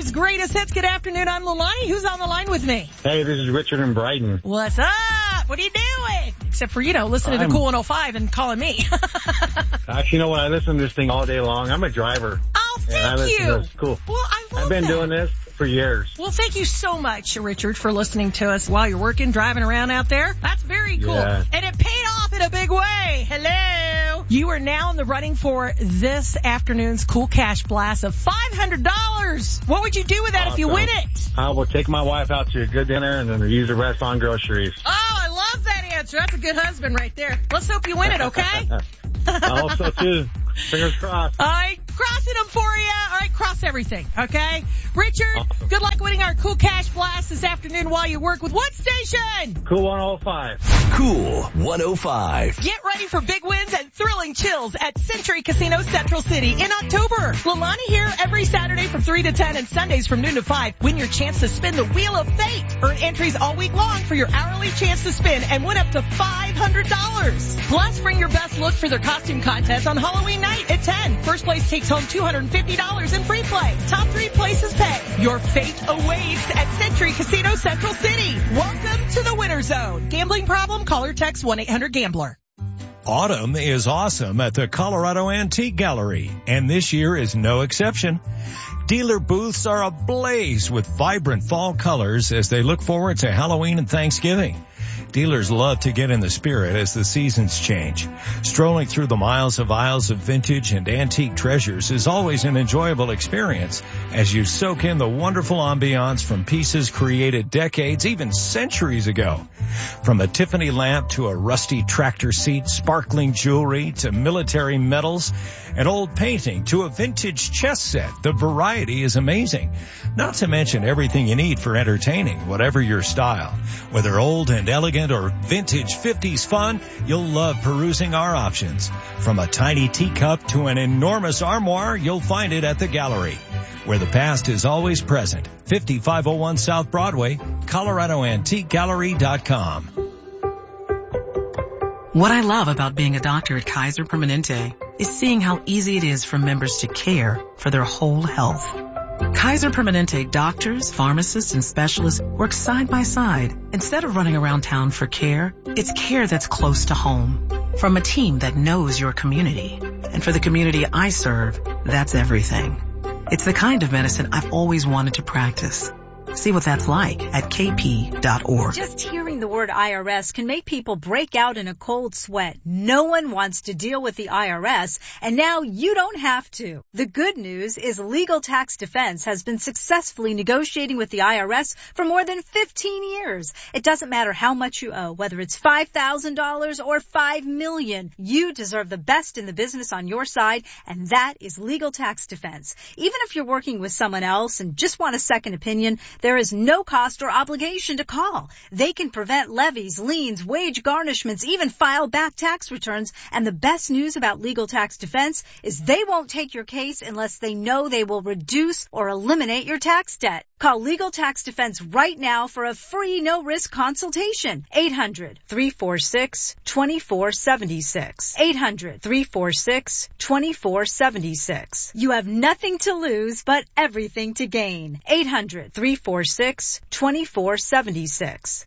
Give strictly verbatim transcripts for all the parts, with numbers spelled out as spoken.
Wave's greatest hits. Good afternoon. I'm Lilani. Who's on the line with me? Hey, this is Richard in Brighton. What's up? What are you doing? Except for, you know, listening I'm... to Cool one oh five and calling me. Actually, you know what? I listen to this thing all day long. I'm a driver. Oh, thank and I listen you. To this. Cool. Well, I love I've been that. doing this for years. Well, thank you so much, Richard, for listening to us while you're working, driving around out there. That's very cool. Yeah. And it paid off in a big way. Hello. You are now in the running for this afternoon's Cool Cash Blast of five hundred dollars. What would you do with that Awesome. if you win it? I will take my wife out to a good dinner and then use the rest on groceries. Oh, I love that answer. That's a good husband right there. Let's hope you win it, okay? I hope so, too. Fingers crossed. All right, crossing them for you. All right, cross everything, okay? Richard, awesome. Good luck winning our Cool Cash Blast this afternoon while you work with what station? Cool one oh five. Cool one oh five. Get ready for big wins and thrilling chills at Century Casino Central City in October. Lilani here every Saturday from three to ten and Sundays from noon to five. Win your chance to spin the Wheel of Fate. Earn entries all week long for your hourly chance to spin and win up to five hundred dollars. Plus, bring your best look for their costume contest on Halloween night at ten. First place takes home two hundred fifty dollars in free play. Top three places pay. Your fate awaits at Century Casino Central City. Welcome to the Winter Zone. Gambling problem? Call or text one eight hundred gambler. Autumn is awesome at the Colorado Antique Gallery, and this year is no exception. Dealer booths are ablaze with vibrant fall colors as they look forward to Halloween and Thanksgiving. Dealers love to get in the spirit as the seasons change. Strolling through the miles of aisles of vintage and antique treasures is always an enjoyable experience as you soak in the wonderful ambiance from pieces created decades, even centuries ago. From a Tiffany lamp to a rusty tractor seat, sparkling jewelry to military medals, an old painting to a vintage chess set, the variety is amazing. Not to mention everything you need for entertaining, whatever your style. Whether old and elegant or vintage fifties fun, you'll love perusing our options. From a tiny teacup to an enormous armoire, you'll find it at the gallery, where the past is always present. fifty-five oh one South Broadway, Colorado Antique Gallery dot com. What I love about being a doctor at Kaiser Permanente is seeing how easy it is for members to care for their whole health. Kaiser Permanente doctors, pharmacists, and specialists work side by side. Instead of running around town for care, it's care that's close to home. From a team that knows your community. And for the community I serve, that's everything. It's the kind of medicine I've always wanted to practice. See what that's like at k p dot org. Just hearing the word I R S can make people break out in a cold sweat. No one wants to deal with the I R S, and now you don't have to. The good news is Legal Tax Defense has been successfully negotiating with the I R S for more than fifteen years. It doesn't matter how much you owe, whether it's five thousand dollars or five million dollars. You deserve the best in the business on your side, and that is Legal Tax Defense. Even if you're working with someone else and just want a second opinion, there is no cost or obligation to call. They can prevent levies, liens, wage garnishments, even file back tax returns. And the best news about Legal Tax Defense is they won't take your case unless they know they will reduce or eliminate your tax debt. Call Legal Tax Defense right now for a free no-risk consultation. eight hundred, three four six, two four seven six. eight hundred, three four six, two four seven six. You have nothing to lose but everything to gain. eight hundred, three four six, two four seven six.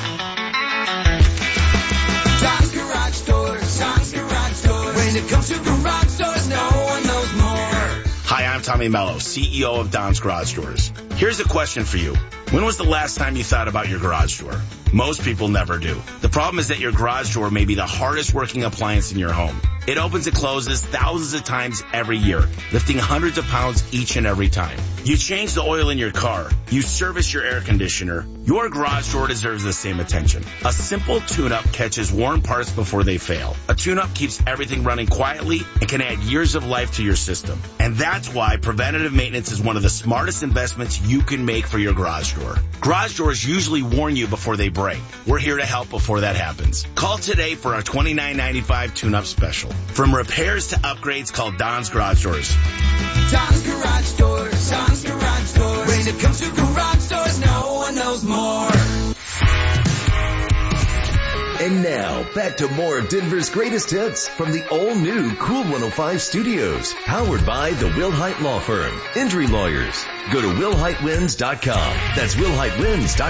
Tom's Garage Doors, Tom's Garage Doors. When it comes to garage doors, no one knows more. Hi, I'm Tommy Mello, C E O of Don's Garage Doors. Here's a question for you. When was the last time you thought about your garage door? Most people never do. The problem is that your garage door may be the hardest working appliance in your home. It opens and closes thousands of times every year, lifting hundreds of pounds each and every time. You change the oil in your car. You service your air conditioner. Your garage door deserves the same attention. A simple tune-up catches worn parts before they fail. A tune-up keeps everything running quietly and can add years of life to your system. And that's why preventative maintenance is one of the smartest investments you can make for your garage door. Garage doors usually warn you before they break. We're here to help before that happens. Call today for our twenty-nine ninety-five tune-up special. From repairs to upgrades, call Don's Garage Doors. Tom's Garage Doors, Tom's Garage Doors. When it comes to garage doors, no one knows more. And now, back to more of Denver's greatest hits from the all-new Cool one oh five studios. Powered by the Wilhite Law Firm. Injury lawyers. Go to will hite wins dot com. That's will hite wins dot com.